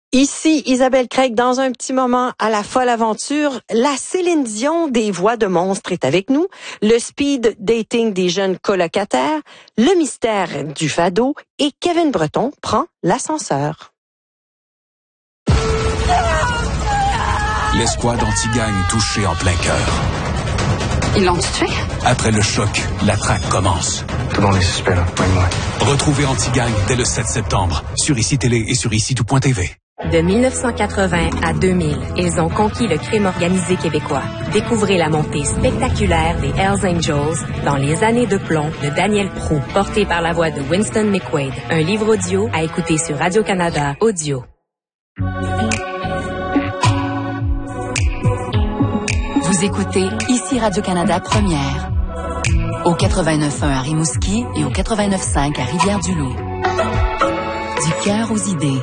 Ici Isabelle Craig dans un petit moment à la folle aventure. La Céline Dion des voix de monstres est avec nous. Le speed dating des jeunes colocataires, le mystère du fado et Kevin Breton prend l'ascenseur. L'escouade anti-gang touchée en plein cœur. Ils l'ont tué? Après le choc, la traque commence. Tout le monde est suspect, là. Pas de moi. Retrouvez Anti-Gang dès le 7 septembre sur ICI Télé et sur ICI-tout.tv. De 1980 à 2000, ils ont conquis le crime organisé québécois. Découvrez la montée spectaculaire des Hells Angels dans Les années de plomb de Daniel Proulx, porté par la voix de Winston McQuaid. Un livre audio à écouter sur Radio-Canada Audio. Vous écoutez ici Radio-Canada Première. Au 89.1 à Rimouski et au 89.5 à Rivière-du-Loup. Du cœur aux idées.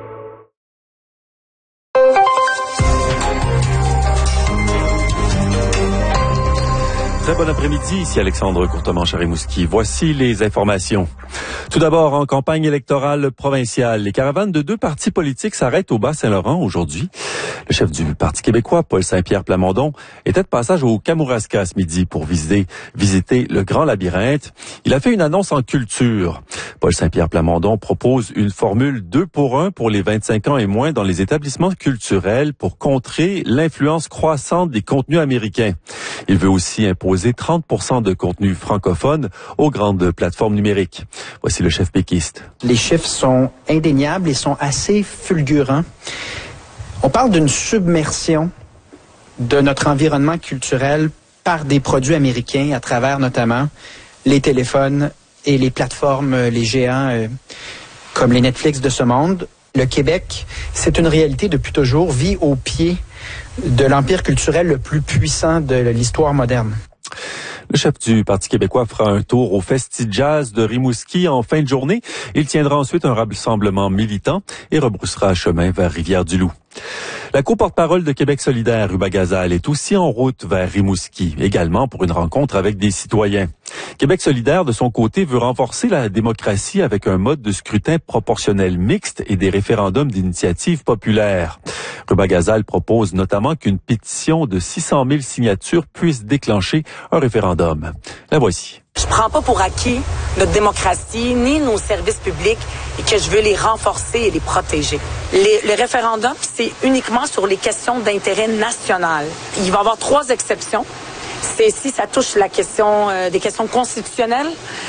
Très bon après-midi, ici Alexandre Courtemanche à Rimouski. Voici les informations. Tout d'abord, en campagne électorale provinciale, les caravanes de 2 partis politiques s'arrêtent au Bas-Saint-Laurent aujourd'hui. Le chef du Parti québécois, Paul Saint-Pierre Plamondon, était de passage au Kamouraska ce midi pour visiter le Grand Labyrinthe. Il a fait une annonce en culture. Paul Saint-Pierre Plamondon propose une formule 2 pour 1 pour les 25 ans et moins dans les établissements culturels pour contrer l'influence croissante des contenus américains. Il veut aussi imposer 30% de contenu francophone aux grandes plateformes numériques. Voici le chef péquiste. Les chiffres sont indéniables et sont assez fulgurants. On parle d'une submersion de notre environnement culturel par des produits américains à travers notamment les téléphones et les plateformes, les géants comme les Netflix de ce monde. Le Québec, c'est une réalité depuis toujours, vit au pied de l'empire culturel le plus puissant de l'histoire moderne. Le chef du Parti québécois fera un tour au Festi Jazz de Rimouski en fin de journée. Il tiendra ensuite un rassemblement militant et rebroussera chemin vers Rivière-du-Loup. La co-porte-parole de Québec solidaire, Ruba Gazal, est aussi en route vers Rimouski, également pour une rencontre avec des citoyens. Québec solidaire, de son côté, veut renforcer la démocratie avec un mode de scrutin proportionnel mixte et des référendums d'initiative populaire. Ruba Gazal propose notamment qu'une pétition de 600 000 signatures puisse déclencher un référendum. La voici. Je prends pas pour acquis notre démocratie ni nos services publics et que je veux les renforcer et les protéger. Le référendum, c'est uniquement sur les questions d'intérêt national. Il va y avoir 3 exceptions. C'est si ça touche la question des questions constitutionnelles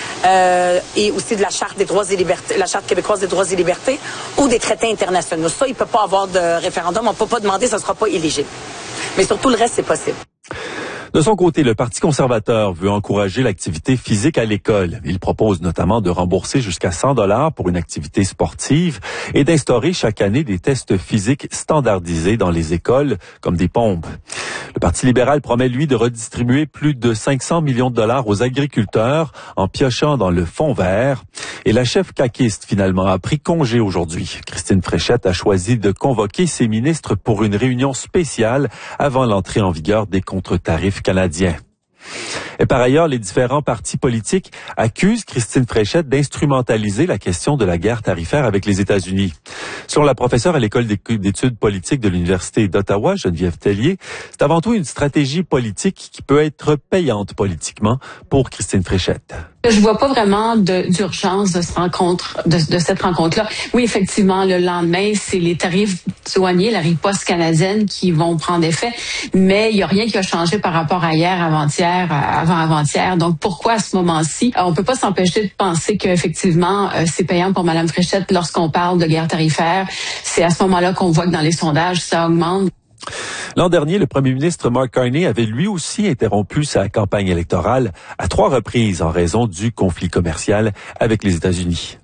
et aussi de la Charte des droits et libertés, la Charte québécoise des droits et libertés ou des traités internationaux. Ça, il peut pas avoir de référendum. On peut pas demander, ça sera pas éligible. Mais sur tout le reste, c'est possible. De son côté, le Parti conservateur veut encourager l'activité physique à l'école. Il propose notamment de rembourser jusqu'à 100 $ pour une activité sportive et d'instaurer chaque année des tests physiques standardisés dans les écoles, comme des pompes. Le Parti libéral promet, lui, de redistribuer plus de 500 millions de dollars aux agriculteurs en piochant dans le fonds vert. Et la chef caquiste, finalement, a pris congé aujourd'hui. Christine Fréchette a choisi de convoquer ses ministres pour une réunion spéciale avant l'entrée en vigueur des contre-tarifs canadiens. Et par ailleurs, les différents partis politiques accusent Christine Fréchette d'instrumentaliser la question de la guerre tarifaire avec les États-Unis. Selon la professeure à l'École d'études politiques de l'Université d'Ottawa, Geneviève Tellier, c'est avant tout une stratégie politique qui peut être payante politiquement pour Christine Fréchette. Je vois pas vraiment d'urgence de cette rencontre-là. Oui, effectivement, le lendemain, c'est les tarifs douaniers, la riposte canadienne qui vont prendre effet, mais il y a rien qui a changé par rapport à hier, avant-avant-hier. Donc, pourquoi à ce moment-ci? On peut pas s'empêcher de penser qu'effectivement, c'est payant pour Mme Fréchette lorsqu'on parle de guerre tarifaire. C'est à ce moment-là qu'on voit que dans les sondages, ça augmente. L'an dernier, le premier ministre Mark Carney avait lui aussi interrompu sa campagne électorale à 3 reprises en raison du conflit commercial avec les États-Unis.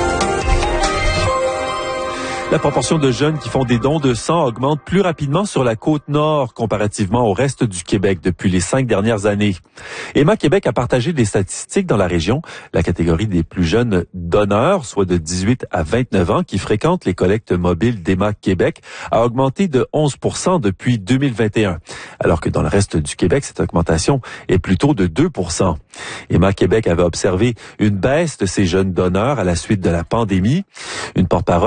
La proportion de jeunes qui font des dons de sang augmente plus rapidement sur la Côte-Nord comparativement au reste du Québec depuis les 5 dernières années. Emma Québec a partagé des statistiques dans la région. La catégorie des plus jeunes donneurs, soit de 18 à 29 ans, qui fréquentent les collectes mobiles d'Emma Québec, a augmenté de 11% depuis 2021. Alors que dans le reste du Québec, cette augmentation est plutôt de 2%. Emma Québec avait observé une baisse de ces jeunes donneurs à la suite de la pandémie. Une porte-parole